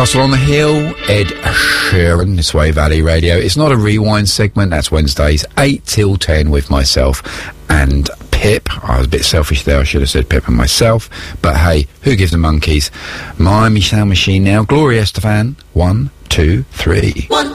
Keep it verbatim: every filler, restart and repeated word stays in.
Castle on the Hill, Ed Sheeran, this way Valley Radio. It's not a rewind segment, that's Wednesdays, eight till ten with myself and Pip. I was a bit selfish there, I should have said Pip and myself. But hey, who gives the monkeys? Miami Sound Machine now. Gloria Estefan, one, two, three. One.